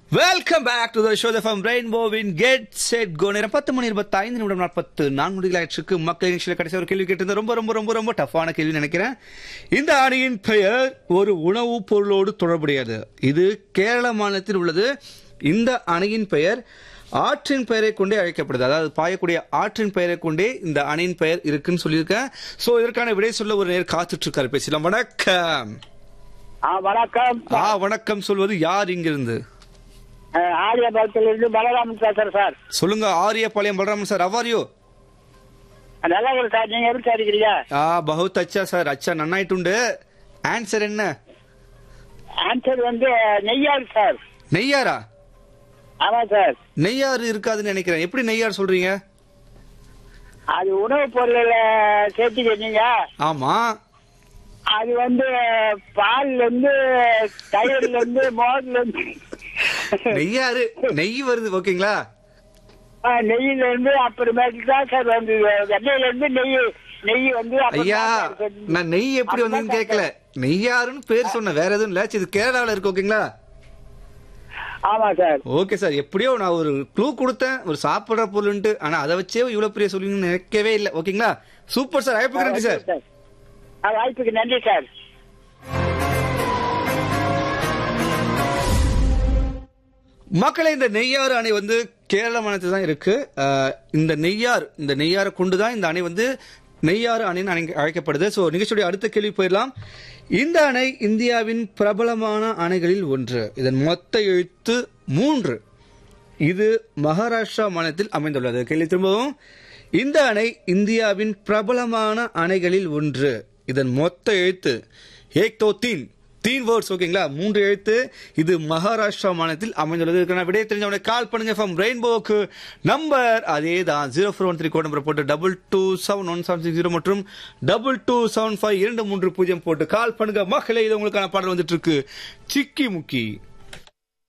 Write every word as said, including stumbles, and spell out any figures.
Welcome back to the show from ரெயின்போவின் get set go. நேரம் பத்து மணி இருபத்தி ஐந்து நிமிடம் நாற்பத்து நான்கு நொடிகளாயிற்றுக்கு மக்கள் நிகழ்ச்சியில் கடைசி ஒரு கேள்வி கேட்டிருந்த ரொம்ப ரொம்ப ரொம்ப ரொம்ப டஃப்பான கேள்வி நினைக்கிறேன். இந்த அணியின் பெயர் ஒரு உணவுப் பொருளோடு தொடர்புடையது. இது கேரள மாநிலத்தில் உள்ளது. இந்த அணையின் பெயர் ஆற்றின் பெயரை கொண்டே அழைக்கப்படுது. அதாவது பாயக்கூடிய ஆற்றின் பெயரை கொண்டே இந்த அணையின் பெயர் இருக்குன்னு சொல்லியிருக்கேன். சோ இதற்கான விடை சொல்ல ஒரு நேர் காத்துட்டு இருக்காரு. பேசலாம். வணக்கம். வணக்கம். வணக்கம் சொல்வது யார்? இங்கிருந்து ஆரியபாளையத்திலிருந்து பலராமன் பேசுறேன் சார். சொல்லுங்க. ஆரியபாளையம் பலராமன் சார். அவாரியோ? நல்லா இருக்கு சார். நீங்க எப்படி சார் இருக்கிறீங்க? ஆ பகுத் அச்சா சார். அச்சா நன்னாயிட்டுண்டு. ஆன்சர் என்ன? ஆன்சர் வந்து நெய்யாறு சார். நெய்யாரா? ஆமா சார். நெய்யாறு இருக்காதுன்னு நினைக்கிறேன். எப்படி நெய்யாறு சொல்றீங்க? அது உணவுப் பொருள்ல சேர்த்துக்கிறீங்க. ஆமா. அது வந்து பால்ல இருந்து தயிர்ல இருந்து மோர்ல இருந்து நெய்யாறு நெய் வருது. ஓகேங்களா? நெய்யில இருந்து அப்புறமேட்டு தான் சார் வந்து வெண்ணெயில இருந்து நெய் நெய் வந்து. ஐயா நான் நெய் எப்படி வந்ததுன்னு கேட்கல. நெய்யாருன்னு பேர் சொன்ன, வேற எதுவும் இல்ல. இது கேரளாவில் இருக்கு. ஓகேங்களா? ஆமா சார். Okay sir. எப்படியோ நான் ஒரு க்ளூ கொடுத்தேன், ஒரு சாப்பிடுற பொருள்ன்ட்டு. ஆனா அதை வச்சே இவ்வளவு பெரிய சொல்லி நினைக்கவே இல்லை. ஓகேங்களா? Super sir. வாய்ப்புக்கு நன்றி சார். வாய்ப்புக்கு நன்றி சார். மக்களை, இந்த நெய்யாறு அணை வந்து கேரள மாநிலத்தில் தான் இருக்கு. இந்த நெய்யார் இந்த நெய்யாரை கொண்டுதான் இந்த அணை வந்து நெய்யாறு அணைன்னு அழைக்கப்படுது. சோ நிகழ்ச்சியுடைய அடுத்த கேள்வி போயிடலாம். இந்த அணை இந்தியாவின் பிரபலமான அணைகளில் ஒன்று. இதன் மொத்த எழுத்து மூன்று. இது மகாராஷ்டிரா மாநிலத்தில் அமைந்துள்ளது. கேள்வி திரும்பவும். இந்த அணை இந்தியாவின் பிரபலமான அணைகளில் ஒன்று. இதன் மொத்த எழுத்து ஏக் தோ தீன் தீன் வேர்ட்ஸ். ஓகேங்களா? மூன்று எழுத்து. இது மகாராஷ்டிரா மாநிலத்தில் அமைந்துள்ளது. இதுக்கான விடை தெரிஞ்சவனை கால் பண்ணுங்க. ஃப்ரம் ரெயின்போக்கு நம்பர் அதே தான் zero four one three code number போட்டு double two seven one seven six zero மற்றும் டபுள் டூ செவன் ஃபைவ் இரண்டு மூன்று பூஜ்ஜியம் போட்டு கால் பண்ணுங்க. மக்களை, இது உங்களுக்கான பாடல் வந்துட்டு இருக்கு. சிக்கி முக்கி.